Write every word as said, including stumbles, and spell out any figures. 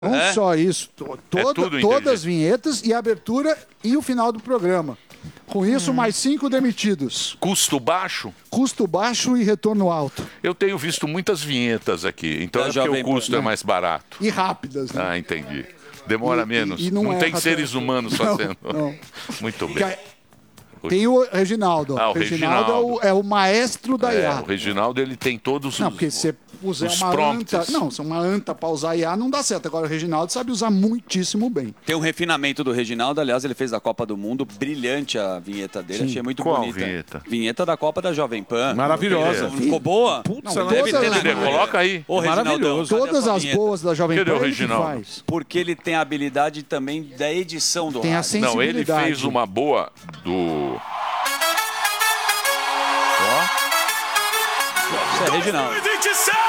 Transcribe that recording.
Não É? só isso, to- É toda- tudo todas as vinhetas e a abertura e o final do programa. Com isso, mais cinco demitidos. Custo baixo? Custo baixo e retorno alto. Eu tenho visto muitas vinhetas aqui, então Da é porque Jovem o custo Pan, é né? mais barato. E rápidas, né? Ah, entendi. Demora E- e- menos. e não não tem erra seres tanto. humanos Não, fazendo. não. Muito bem. Que é- Tem o Reginaldo. ó. Ah, o Reginaldo, É, o, é o maestro da I É, A. o Reginaldo ele tem todos os. Não, porque se você puser os uma prompts. anta... Não, se uma anta pra usar I A não dá certo. Agora o Reginaldo sabe usar muitíssimo bem. Tem um refinamento do Reginaldo, aliás, ele fez a Copa do Mundo, brilhante a vinheta dele, Sim. achei muito Qual bonita. vinheta? Vinheta da Copa da Jovem Pan. Maravilhosa. Não ficou boa? Putz, Não, ela todas deve ter as- Cadê? na- Coloca aí. Ô, Reginaldão, Maravilhoso. cadê a Todas sua as vinheta? boas da Jovem Cadê Pan o ele que Reginaldo? faz. Porque ele tem a habilidade também da edição do Tem a rádio. sen- Não, ele sensibilidade. fez uma boa do. Isso é Reginaldo. dois mil e vinte e seis!